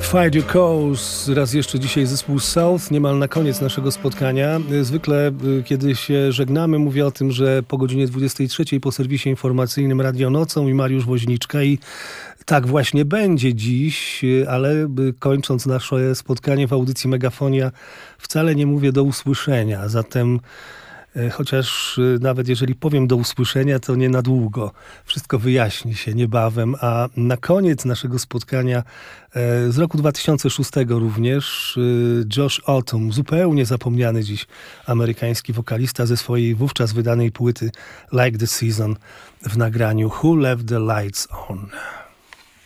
Fight Your Cause, raz jeszcze dzisiaj zespół South, niemal na koniec naszego spotkania. Zwykle, kiedy się żegnamy, mówię o tym, że po godzinie 23 po serwisie informacyjnym Radio Nocą i Mariusz Woźniczka i tak właśnie będzie dziś, ale kończąc nasze spotkanie w audycji Megafonia, wcale nie mówię do usłyszenia, zatem chociaż nawet jeżeli powiem do usłyszenia, to nie na długo. Wszystko wyjaśni się niebawem, a na koniec naszego spotkania z roku 2006 również Josh Autumn, zupełnie zapomniany dziś amerykański wokalista ze swojej wówczas wydanej płyty Like the Season w nagraniu Who Left the Lights On.